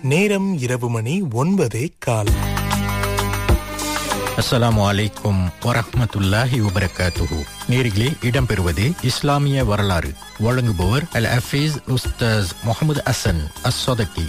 நேரம் இரவு மணி 9:15. அஸ்ஸலாமு அலைக்கும் வரஹ்மத்துல்லாஹி வபரகாத்துஹு. நேரிலே இடம்பெறுவது இஸ்லாமிய வரலாறு. வழங்குபவர் அல் ஹஃபீஸ் உஸ்தாஸ் முஹம்மது ஹசன் அஸ்ஸதகி.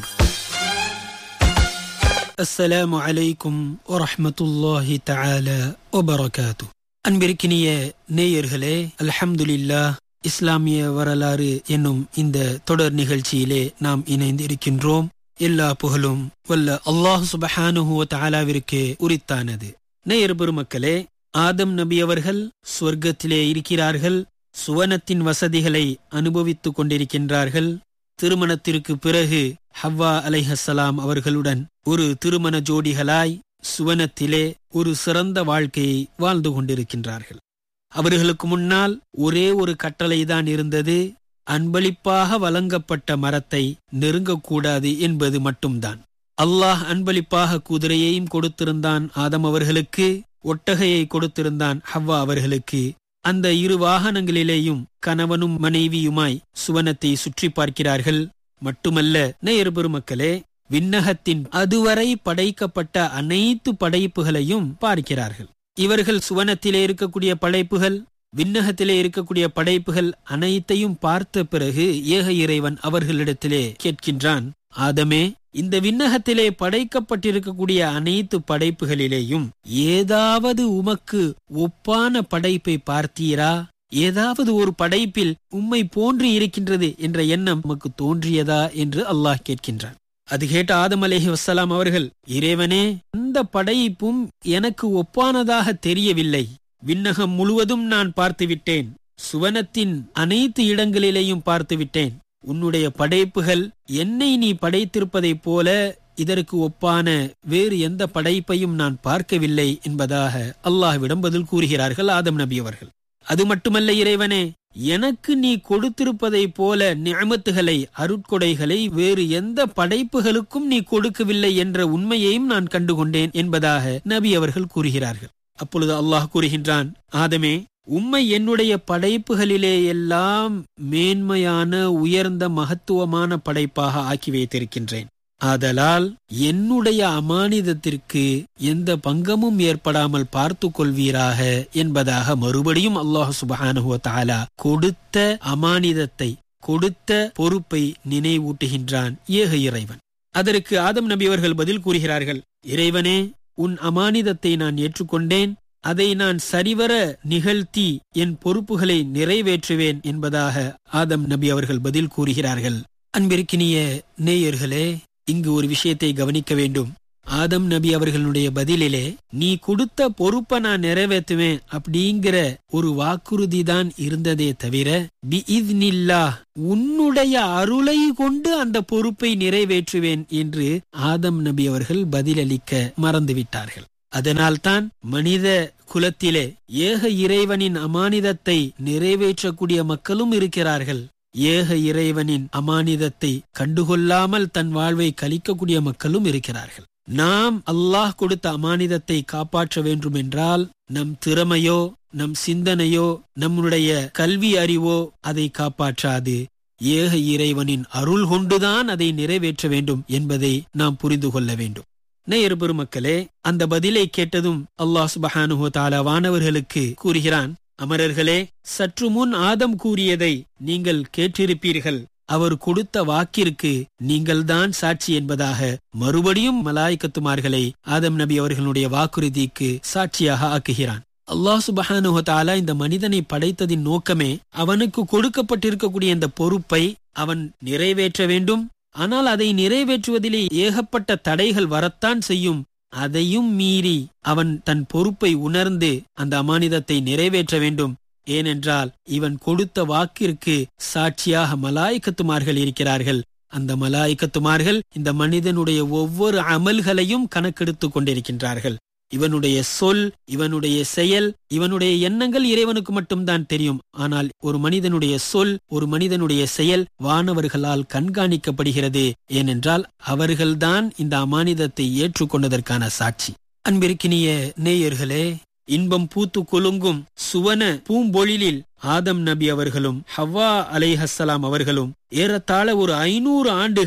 அஸ்ஸலாமு அலைக்கும் வரஹ்மத்துல்லாஹி தஆலா வபரகாத்துஹு. அன்பிற்கினிய நேயர்களே, அல்ஹம்துலில்லாஹ், இஸ்லாமிய வரலாறு என்னும் இந்த தொடர் நிகழ்ச்சியிலே நாம் இணைந்திருக்கின்றோம். எல்லா புகழும் வல்ல அல்லாஹ் சுப்ஹானஹு வ தஆலாவிற்கு உரித்தானது. நேயர் பெருமக்களே, ஆதம் நபி அவர்கள் சொர்க்கத்திலே இருக்கிறார்கள், சுவனத்தின் வசதிகளை அனுபவித்துக் கொண்டிருக்கின்றார்கள். திருமணத்திற்கு பிறகு ஹவ்வா அலைஹஸ்ஸலாம் அவர்களுடன் ஒரு திருமண ஜோடிகளாய் சுவனத்திலே ஒரு சிறந்த வாழ்க்கையை வாழ்ந்து கொண்டிருக்கின்றார்கள். அவர்களுக்கு முன்னால் ஒரே ஒரு கட்டளைதான் இருந்தது. அன்பளிப்பாக வழங்கப்பட்ட மரத்தை நெருங்கக்கூடாது என்பது மட்டும்தான். அல்லாஹ் அன்பளிப்பாக குதிரையையும் கொடுத்திருந்தான் ஆதம் அவர்களுக்கு, ஒட்டகையை கொடுத்திருந்தான் ஹவ்வா அவர்களுக்கு. அந்த இரு வாகனங்களிலேயும் கணவனும் மனைவியுமாய் சுவனத்தை சுற்றி பார்க்கிறார்கள். மட்டுமல்ல நேயர் பெருமக்களே, விண்ணகத்தின் அதுவரை படைக்கப்பட்ட அனைத்து படைப்புகளையும் பார்க்கிறார்கள். இவர்கள் சுவனத்திலே இருக்கக்கூடிய படைப்புகள், விண்ணகத்திலே இருக்கக்கூடிய படைப்புகள் அனைத்தையும் பார்த்த பிறகு ஏக இறைவன் அவர்களிடத்திலே கேட்கின்றான், ஆதமே, இந்த விண்ணகத்திலே படைக்கப்பட்டிருக்கக்கூடிய அனைத்து படைப்புகளிலேயும் ஏதாவது உமக்கு ஒப்பான படைப்பை பார்த்தீரா? ஏதாவது ஒரு படைப்பில் உம்மை போன்று இருக்கின்றது என்ற எண்ணம் உமக்கு தோன்றியதா என்று அல்லாஹ் கேட்கின்றான். அது கேட்ட ஆதம் அலைஹிஸ்ஸலாம் அவர்கள், இறைவனே, அந்த படைப்பும் எனக்கு ஒப்பானதாக தெரியவில்லை. விண்ணகம் முழுவதும் நான் பார்த்துவிட்டேன், சுவனத்தின் அனைத்து இடங்களிலேயும் பார்த்துவிட்டேன். உன்னுடைய படைப்புகள் என்னை நீ படைத்திருப்பதைப் போல இதற்கு ஒப்பான வேறு எந்த படைப்பையும் நான் பார்க்கவில்லை என்பதாக அல்லாஹ்விடம் பதில் கூறுகிறார்கள் ஆதம் நபி அவர்கள். அது மட்டுமல்ல இறைவனே, எனக்கு நீ கொடுத்திருப்பதைப் போல நிஅமத்துகளை, அருட்கொடைகளை வேறு எந்த படைப்புகளுக்கும் நீ கொடுக்கவில்லை என்ற உண்மையையும் நான் கண்டுகொண்டேன் என்பதாக நபி அவர்கள் கூறுகிறார்கள். அப்பொழுது அல்லாஹ் கூறுகின்றான், ஆதமே, உம்மை என்னுடைய படைப்புகளிலே எல்லாம் மேன்மையான உயர்ந்த மகத்துவமான படைப்பாக ஆக்கி வைத்திருக்கின்றேன். ஆதலால் என்னுடைய அமானிதத்திற்கு எந்த பங்கமும் ஏற்படாமல் பார்த்து கொள்வீராக என்பதாக மறுபடியும் அல்லாஹ் சுப்ஹானஹு வ தஆலா கொடுத்த அமானிதத்தை, கொடுத்த பொறுப்பை நினைவூட்டுகின்றான் ஏக இறைவன். அதற்கு ஆதம் நபி அவர்கள் பதில் கூறுகிறார்கள், இறைவனே, உன் அமானிதத்தை நான் ஏற்றுக்கொண்டேன், அதை நான் சரிவர நிகழ்த்தி என் பொறுப்புகளை நிறைவேற்றுவேன் என்பதாக ஆதம் நபி அவர்கள் பதில் கூறுகிறார்கள். அன்பிற்கினிய நேயர்களே, இங்கு ஒரு விஷயத்தை கவனிக்க வேண்டும். ஆதம் நபி அவர்களுடைய பதிலிலே நீ கொடுத்த பொறுப்பை நான் நிறைவேற்றுவேன் அப்படிங்கிற ஒரு வாக்குறுதி தான் இருந்ததே தவிர பிஇத்னில்லாஹ், உன்னுடைய அருளை கொண்டு அந்த பொறுப்பை நிறைவேற்றுவேன் என்று ஆதம் நபி அவர்கள் பதிலளிக்க மறந்துவிட்டார்கள். அதனால்தான் மனித குலத்திலே ஏக இறைவனின் அமானிதத்தை நிறைவேற்றக்கூடிய மக்களும் இருக்கிறார்கள். ஏக இறைவனின் அமானிதத்தை கண்டுகொள்ளாமல் தன் வாழ்வை கழிக்கக்கூடிய மக்களும் இருக்கிறார்கள். நாம் அல்லாஹ் கொடுத்த அமானிதத்தை காப்பாற்ற வேண்டும் என்றால் நம் திறமையோ, நம் சிந்தனையோ, நம்முடைய கல்வி அறிவோ அதை காப்பாற்றாது. ஏக இறைவனின் அருள் கொண்டுதான் அதை நிறைவேற்ற வேண்டும் என்பதை நாம் புரிந்து கொள்ள வேண்டும். நேயர் பெருமக்களே, அந்த பதிலை கேட்டதும் அல்லாஹ் சுப்ஹானஹு வ தஆலா வானவர்களுக்கு கூறுகிறான், அமரர்களே, சற்று முன் ஆதம் கூறியதை நீங்கள் கேட்டிருப்பீர்கள். அவர் கொடுத்த வாக்கிற்கு நீங்கள்தான் சாட்சி என்பதாக மறுபடியும் மலாயிகத்துமார்களை ஆதம் நபி அவர்களுடைய வாக்குறுதிக்கு சாட்சியாக ஆக்குகிறான். அல்லாஹ் சுப்ஹானஹு வ தஆலா இந்த மனிதனை படைத்ததின் நோக்கமே அவனுக்கு கொடுக்கப்பட்டிருக்கக்கூடிய இந்த பொறுப்பை அவன் நிறைவேற்ற வேண்டும். ஆனால் அதை நிறைவேற்றுவதிலே ஏகப்பட்ட தடைகள் வரத்தான் செய்யும். அதையும் மீறி அவன் தன் பொறுப்பை உணர்ந்து அந்த அமானிதத்தை நிறைவேற்ற வேண்டும். ஏனென்றால் இவன் கொடுத்த வாக்கிற்கு சாட்சியாக மலாயிகத்துமார்கள் இருக்கிறார்கள். அந்த மலாயிகத்துமார்கள் இந்த மனிதனுடைய ஒவ்வொரு அமல்களையும் கணக்கெடுத்துக் கொண்டிருக்கின்றார்கள். இவனுடைய சொல், இவனுடைய செயல், இவனுடைய எண்ணங்கள் இறைவனுக்கு மட்டும்தான் தெரியும். ஆனால் ஒரு மனிதனுடைய சொல், ஒரு மனிதனுடைய செயல் வானவர்களால் கண்காணிக்கப்படுகிறது. ஏனென்றால் அவர்கள்தான் இந்த அமானிதத்தை ஏற்றுக்கொண்டதற்கான சாட்சி. அன்பிற்கினிய நேயர்களே, இன்பம் பூத்து குலுங்கும் சுவன பூம்பொழிலில் ஆதம் நபி அவர்களும் ஹவ்வா அலைஹஸ்ஸலாம் அவர்களும் ஏறத்தாழ ஒரு 500 ஆண்டுகள்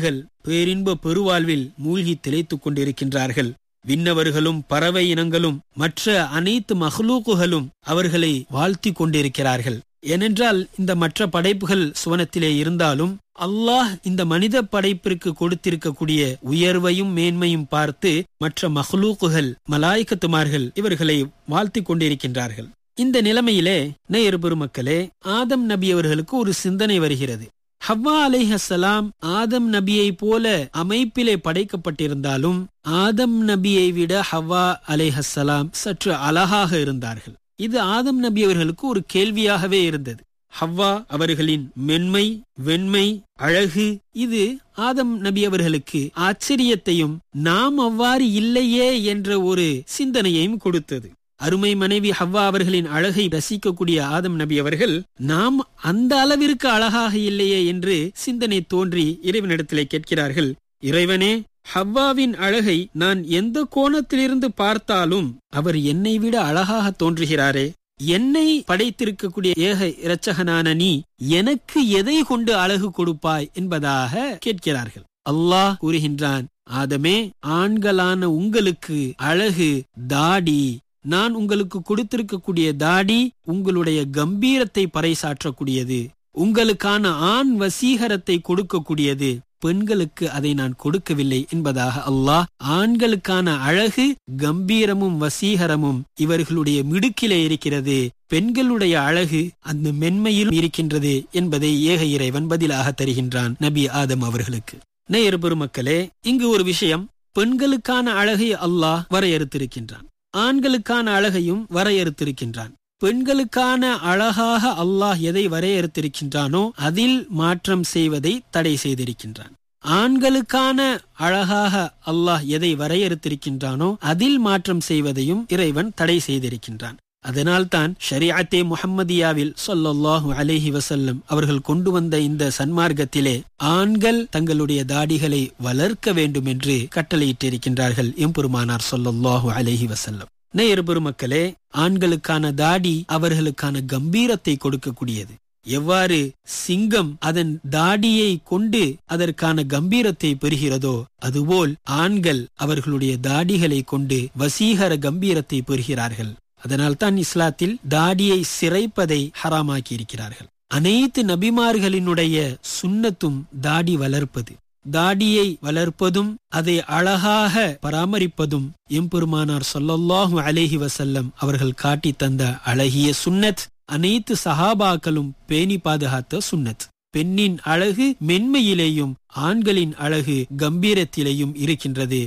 பேரின்ப பெருவாழ்வில் மூழ்கி திளைத்துக் கொண்டிருக்கின்றார்கள். விண்ணவர்களும் பறவை இனங்களும் மற்ற அனைத்து மஹ்லூக்குகளும் அவர்களை வாழ்த்தி கொண்டிருக்கிறார்கள். ஏனென்றால் இந்த மற்ற படைப்புகள் சுவனத்திலே இருந்தாலும் அல்லாஹ் இந்த மனித படைப்பிற்கு கொடுத்திருக்கக்கூடிய உயர்வையும் மேன்மையும் பார்த்து மற்ற மஹ்லூக்குகள் மலாய்க்கத்துமார்கள் இவர்களை வாழ்த்தி கொண்டிருக்கின்றார்கள். இந்த நிலைமையிலே நேயர் பெருமக்களே, ஆதம் நபி அவர்களுக்கு ஒரு சிந்தனை வருகிறது. ஹவ்வா அலைஹிஸ்ஸலாம் ஆதம் நபியை போல அமைப்பிலே படைக்கப்பட்டிருந்தாலும் ஆதம் நபியை விட ஹவ்வா அலைஹிஸ்ஸலாம் சற்று அழகாக இருந்தார்கள். இது ஆதம் நபி அவர்களுக்கு ஒரு கேள்வியாகவே இருந்தது. ஹவ்வா அவர்களின் மென்மை, வெண்மை, அழகு இது ஆதம் நபி அவர்களுக்கு ஆச்சரியத்தையும் நாம் அவ்வாறு இல்லையே என்ற ஒரு சிந்தனையையும் கொடுத்தது. அருமை மனைவி ஹவ்வா அவர்களின் அழகை ரசிக்கக்கூடிய ஆதம் நபி அவர்கள் நாம் அந்த அளவிற்கு அழகாக இல்லையே என்று சிந்தனை தோன்றி இறைவனிடத்திலே கேட்கிறார்கள். இறைவனே, ஹவ்வாவின் அழகை நான் எந்த கோணத்திலிருந்து பார்த்தாலும் அவர் என்னை விட அழகாக தோன்றுகிறாரே, என்னை படைத்திருக்கக்கூடிய ஏக இரட்சகனான நீ எனக்கு எதை கொண்டு அழகு கொடுப்பாய் என்பதாக கேட்கிறார்கள். அல்லாஹ் கூறுகின்றான், ஆதமே, ஆண்களான உங்களுக்கு அழகு தாடி, நான் உங்களுக்கு கொடுத்திருக்கக்கூடிய தாடி உங்களுடைய கம்பீரத்தை பறைசாற்றக்கூடியது, உங்களுக்கான ஆண் வசீகரத்தை கொடுக்கக்கூடியது. பெண்களுக்கு அதை நான் கொடுக்கவில்லை என்பதாக அல்லாஹ் ஆண்களுக்கான அழகு, கம்பீரமும் வசீகரமும் இவர்களுடைய மிடுக்கிலே இருக்கிறது, பெண்களுடைய அழகு அந்த மென்மையிலும் இருக்கின்றது என்பதை ஏக இறைவன் பதிலாக தருகின்றான் நபி ஆதம் அவர்களுக்கு. நேயர் பெருமக்களே, இங்கு ஒரு விஷயம், பெண்களுக்கான அழகை அல்லாஹ் வரையறுத்திருக்கின்றான், ஆண்களுக்கான அழகையும் வரையறுத்திருக்கின்றான். பெண்களுக்கான அழகாக அல்லாஹ் எதை வரையறுத்திருக்கின்றானோ அதில் மாற்றம் செய்வதை தடை செய்திருக்கின்றான். ஆண்களுக்கான அழகாக அல்லாஹ் எதை வரையறுத்திருக்கின்றானோ அதில் மாற்றம் செய்வதையும் இறைவன் தடை செய்திருக்கின்றான். அதனால்தான் ஷரீஅத்தே முஹம்மதியாவில் ஸல்லல்லாஹு அலைஹி வஸல்லம் அவர்கள் கொண்டு வந்த இந்த சன்மார்க்கத்திலே ஆண்கள் தங்களுடைய தாடிகளை வளர்க்க வேண்டும் என்று கட்டளையிட்டிருக்கின்றார்கள் எம்பெருமானார் ஸல்லல்லாஹு அலைஹி வஸல்லம். நேயர் பெருமக்களே, ஆண்களுக்கான தாடி அவர்களுக்கான கம்பீரத்தை கொடுக்கக்கூடியது. எவ்வாறு சிங்கம் அதன் தாடியை கொண்டு அதற்கான கம்பீரத்தை பெறுகிறதோ அதுபோல் ஆண்கள் அவர்களுடைய தாடிகளை கொண்டு வசீகர கம்பீரத்தை பெறுகிறார்கள். அதனால்தான் இஸ்லாத்தில் தாடியை சிரைப்பதை ஹராமாக்கி இருக்கிறார்கள். அனைத்து நபிமார்களினுடைய சுன்னத்தும் தாடி வளர்ப்பது. தாடியை வளர்ப்பதும் அதை அழகாக பராமரிப்பதும் எம்பெருமானார் ஸல்லல்லாஹு அலைஹி வஸல்லம் அவர்கள் காட்டி தந்த அழகிய சுன்னத். அனைத்து சஹாபாக்களும் பேணி பாதுகாத்த சுன்னத். பெண்ணின் அழகு மென்மையிலேயும் ஆண்களின் அழகு கம்பீரத்திலேயும் இருக்கின்றது.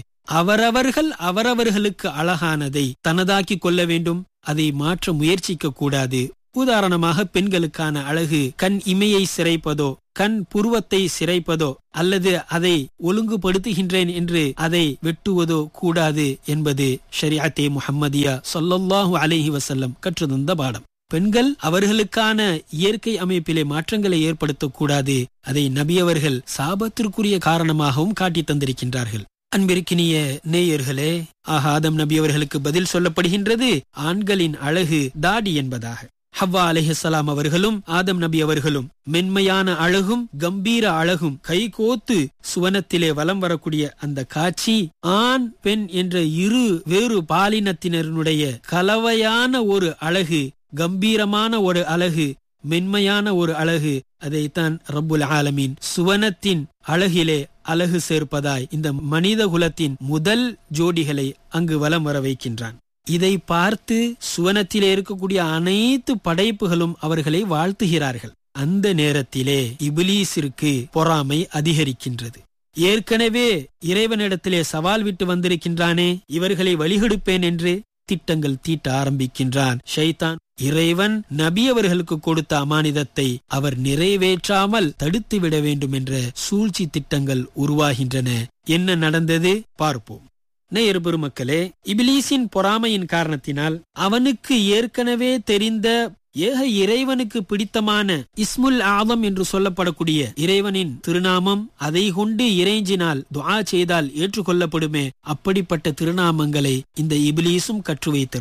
அவரவர்களுக்கு அழகானதை தனதாக்கிக் கொள்ள வேண்டும், அதை மாற்ற முயற்சிக்க கூடாது. உதாரணமாக, பெண்களுக்கான அழகு கண் இமையை சிரைப்பதோ, கண் புருவத்தை சிரைப்பதோ, அல்லது அதை ஒழுங்குபடுத்துகின்றேன் என்று அதை வெட்டுவதோ கூடாது என்பது ஷரீஅத்தே முஹம்மதியா ஸல்லல்லாஹு அலைஹி வஸல்லம் கற்றுத்தந்த பாடம். பெண்கள் அவர்களுக்கான இயற்கை அமைப்பிலே மாற்றங்களை ஏற்படுத்தக்கூடாது. அதை நபியவர்கள் சாபத்திற்குரிய காரணமாகவும் காட்டி தந்திருக்கின்றார்கள். அன்பிற்கினிய நேயர்களே, ஆதம் நபி அவர்களுக்கு பதில் சொல்லப்படுகின்றது ஆண்களின் அழகு தாடி என்பதாக. ஹவ்வா அலைஹிஸ்ஸலாம் அவர்களும் ஆதம் நபி அவர்களும் மென்மையான அழகும் கம்பீர அழகும் கைகோத்து சுவனத்திலே வலம் வரக்கூடிய அந்த காட்சி, ஆண் பெண் என்ற இரு வேறு பாலினத்தினருடைய கலவையான ஒரு அழகு, கம்பீரமான ஒரு அழகு, மென்மையான ஒரு அழகு. அதைத்தான் ரப்புல் ஆலமீன் சுவனத்தின் அழகிலே அழகு சேர்ப்பதாய் இந்த மனித குலத்தின் முதல் ஜோடிகளை அங்கு வலம் வர வைக்கின்றான். இதை பார்த்து சுவனத்திலே இருக்கக்கூடிய அனைத்து படைப்புகளும் அவர்களை வாழ்த்துகிறார்கள். அந்த நேரத்திலே இபிலீசிற்கு பொறாமை அதிகரிக்கின்றது. ஏற்கனவே இறைவனிடத்திலே சவால் விட்டு வந்திருக்கின்றானே, இவர்களை வழிகெடுப்பேன் என்று திட்டங்கள் தீட்ட ஆரம்பிக்கின்றான் ஷைத்தான். இறைவன் நபி அவர்களுக்கு கொடுத்த அமானிதத்தை அவர் நிறைவேற்றாமல் தடுத்து விட வேண்டும் என்ற சூழ்ச்சி திட்டங்கள் உருவாகின்றன. என்ன நடந்தது பார்ப்போம். நேயர் பெருமக்களே, இபிலீசின் பொறாமையின் காரணத்தினால் அவனுக்கு ஏற்கனவே தெரிந்த ஏக இறைவனுக்கு பிடித்தமான இஸ்முல் ஆதம் என்று சொல்லப்படக்கூடிய இறைவனின் திருநாமம், அதை கொண்டு இறைஞ்சினால் துஆ செய்தால் ஏற்றுக்கொள்ளப்படுமே, அப்படிப்பட்ட திருநாமங்களை இந்த இபிலீசும் கற்று வைத்திருந்தான்.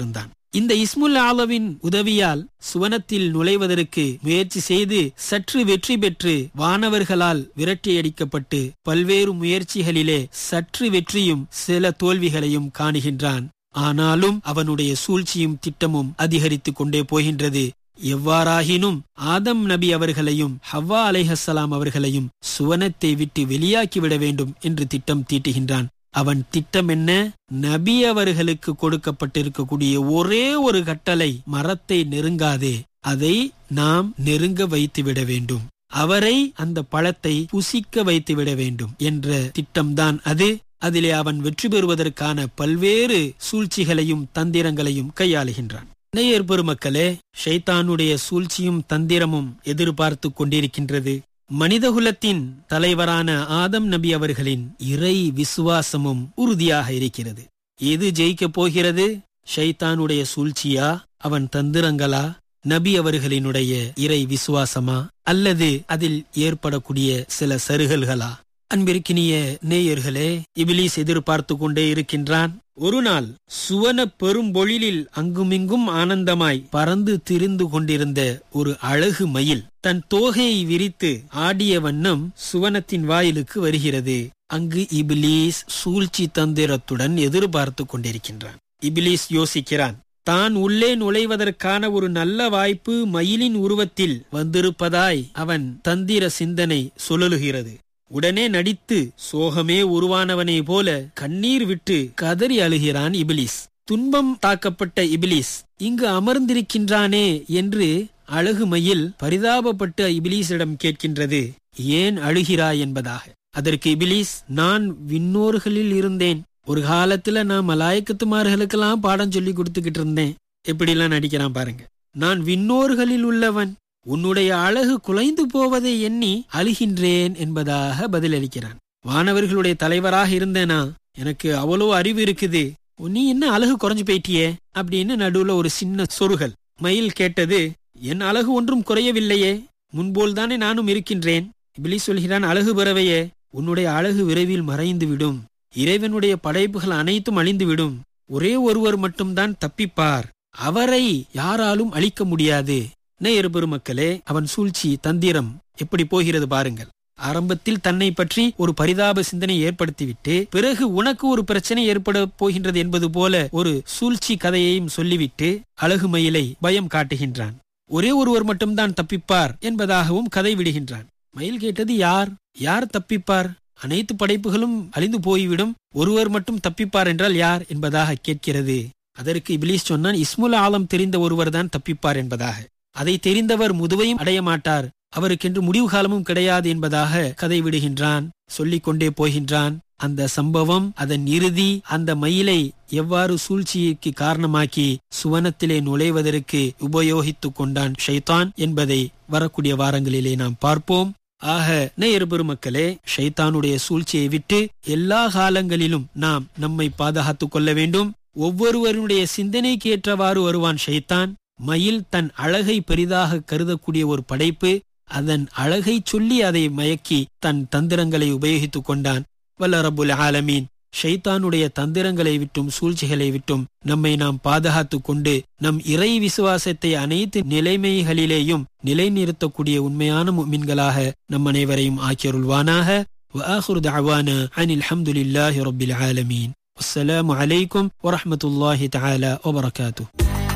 இந்த இஸ்முல் ஆலவின் உதவியால் சுவனத்தில் நுழைவதற்கு முயற்சி செய்து சற்று வெற்றி பெற்று வானவர்களால் விரட்டியடிக்கப்பட்டு பல்வேறு முயற்சிகளிலே சற்று வெற்றியும் சில தோல்விகளையும் காணுகின்றான். ஆனாலும் அவனுடைய சூழ்ச்சியும் திட்டமும் அதிகரித்துக் கொண்டே போகின்றது. எவ்வாறாகினும் ஆதம் நபி அவர்களையும் ஹவ்வா அலைஹஸ்ஸலாம் அவர்களையும் சுவனத்தை விட்டு வெளியாக்கிவிட வேண்டும் என்று திட்டம் தீட்டுகின்றான். அவன் திட்டம் என்ன? நபி அவர்களுக்கு கொடுக்கப்பட்டிருக்கக்கூடிய ஒரே ஒரு கட்டளை, மரத்தை நெருங்காதே, அதை நாம் நெருங்க வைத்துவிட வேண்டும், அவரை அந்த பழத்தை புசிக்க வைத்துவிட வேண்டும் என்ற திட்டம்தான் அது. அதிலே அவன் வெற்றி பெறுவதற்கான பல்வேறு சூழ்ச்சிகளையும் தந்திரங்களையும் கையாளுகின்றான். நேயர் பெருமக்களே, ஷைத்தானுடைய சூழ்ச்சியும் தந்திரமும் எதிர்பார்த்து கொண்டிருக்கின்றது. மனிதகுலத்தின் தலைவரான ஆதம் நபி அவர்களின் இறை விசுவாசமும் உறுதியாக இருக்கிறது. எது ஜெயிக்கப் போகிறது? ஷைத்தானுடைய சூழ்ச்சியா, அவன் தந்திரங்களா, நபி அவர்களினுடைய இறை விசுவாசமா, அல்லது அதில் ஏற்படக்கூடிய சில சருகல்களா? அன்பிற்கினிய நேயர்களே, இபிலீஸ் எதிர்பார்த்து கொண்டே இருக்கின்றான். ஒரு நாள் சுவன பெரும்பொழிலில் அங்குமிங்கும் ஆனந்தமாய் பறந்து திரிந்து கொண்டிருந்த ஒரு அழகு மயில் தன் தோகையை விரித்து ஆடிய வண்ணம் சுவனத்தின் வாயிலுக்கு வருகிறது. அங்கு இபிலீஸ் சூழ்ச்சி தந்திரத்துடன் எதிர்பார்த்து கொண்டிருக்கின்றான். இபிலீஸ் யோசிக்கிறான், தான் உள்ளே நுழைவதற்கான ஒரு நல்ல வாய்ப்பு மயிலின் உருவத்தில் வந்திருப்பதாய் அவன் தந்திர சிந்தனை சுழலுகிறது. உடனே நடித்து சோகமே உருவானவனை போல கண்ணீர் விட்டு கதறி அழுகிறான் இபிலிஸ். துன்பம் தாக்கப்பட்ட இபிலிஸ் இங்கு அமர்ந்திருக்கின்றானே என்று அழகு மயில் பரிதாபப்பட்டு இபிலிஸிடம் கேட்கின்றது, ஏன் அழுகிறாய் என்பதாக. அதற்கு இபிலிஸ், நான் விண்ணோர்களில் இருந்தேன், ஒரு காலத்துல நான் மலாய்க்கத்துமார்களுக்கெல்லாம் பாடம் சொல்லி கொடுத்துக்கிட்டு இருந்தேன். எப்படிலாம் நடிக்கிறான் பாருங்க. நான் விண்ணோர்களில் உள்ளவன், உன்னுடைய அழகு குலைந்து போவதை எண்ணி அழுகின்றேன் என்பதாக பதிலளிக்கிறான். வானவர்களுடைய தலைவராக இருந்தேனா, எனக்கு அவ்வளோ அறிவு இருக்குது, நீ என்ன அழகு குறைஞ்சு போயிட்டியே அப்படின்னு நடுவுல ஒரு சின்ன சொருகல். மயில் கேட்டது, என் அழகு ஒன்றும் குறையவில்லையே, முன்போல் தானே நானும் இருக்கின்றேன். இபிலிஸ் சொல்கிறான், அழகு பறவையே, உன்னுடைய அழகு விரைவில் மறைந்து விடும், இறைவனுடைய படைப்புகள் அனைத்தும் அழிந்துவிடும், ஒரே ஒருவர் மட்டும்தான் தப்பிப்பார், அவரை யாராலும் அழிக்க முடியாது. நேயர் பெருமக்களே, அவன் சூழ்ச்சி தந்திரம் எப்படி போகிறது பாருங்கள். ஆரம்பத்தில் தன்னை பற்றி ஒரு பரிதாப சிந்தனை ஏற்படுத்திவிட்டு பிறகு உனக்கு ஒரு பிரச்சனை ஏற்பட போகின்றது என்பது போல ஒரு சூழ்ச்சி கதையையும் சொல்லிவிட்டு அழகு மயிலை பயம் காட்டுகின்றான். ஒரே ஒருவர் மட்டும்தான் தப்பிப்பார் என்பதாகவும் கதை விடுகின்றான். மயில் கேட்டது, யார் தப்பிப்பார்? அனைத்து படைப்புகளும் அழிந்து போய்விடும், ஒருவர் மட்டும் தப்பிப்பார் என்றால் யார் என்பதாக கேட்கிறது. அதற்கு இபிலிஸ் சொன்னான், இஸ்முல் ஆலம் தெரிந்த ஒருவர் தான் தப்பிப்பார் என்பதாக. அதை தெரிந்தவர் முதுவையும் அடைய மாட்டார், அவருக்கென்று முடிவு காலமும் கிடையாது என்பதாக கதை விடுகின்றான். சொல்லிக் கொண்டே போகின்றான். அந்த சம்பவம், அதன் இறுதி, அந்த மயிலை எவ்வாறு சூழ்ச்சிக்கு காரணமாக்கி சுவனத்திலே நுழைவதற்கு உபயோகித்துக் கொண்டான் ஷைத்தான் என்பதை வரக்கூடிய வாரங்களிலே நாம் பார்ப்போம். ஆக நேயர் பெருமக்களே, ஷைத்தானுடைய சூழ்ச்சியை விட்டு எல்லா காலங்களிலும் நாம் நம்மை பாதுகாத்துக் கொள்ள வேண்டும். ஒவ்வொருவருடைய சிந்தனைக்கு ஏற்றவாறு வருவான் ஷைத்தான். மயில் தன் அழகை பெரிதாக கருதக்கூடிய ஒரு படைப்பு, அதன் அழகை சொல்லி அதை மயக்கி தன் தந்திரங்களை உபயோகித்துக் கொண்டான். வல்ல ரப்புல் ஆலமீன் ஷைத்தானுடைய தந்திரங்களை விட்டும் சூழ்ச்சிகளை விட்டும் நம்மை நாம் பாதுகாத்துக் கொண்டு நம் இறை விசுவாசத்தை அனைத்து நிலைமைகளிலேயும் நிலைநிறுத்தக்கூடிய உண்மையான முஃமின்களாக நம் அனைவரையும் ஆக்கியருள்வானாக. வஆகிரு தஅவானா அனில் ஹம்துலில்லாஹி ரப்பில் ஆலமீன். அஸ்ஸலாமு அலைக்கும் வரஹ்மத்துல்லாஹி தஆலா வபரகாத்துஹு.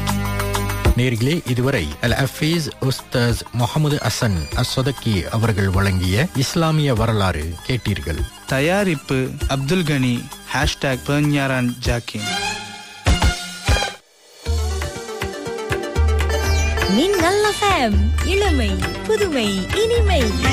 நேர்களே, இதுவரை அல் ஹஃபீஸ் உஸ்தாஸ் முகமது ஹசன் அஸ்ஸதகி அவர்கள் வழங்கிய இஸ்லாமிய வரலாறு கேட்டீர்கள். தயாரிப்பு அப்துல் கனி #பெர்ஞாரான் ஜாக்கின். மின்னல் FM, இளமை புதுமை இனிமை.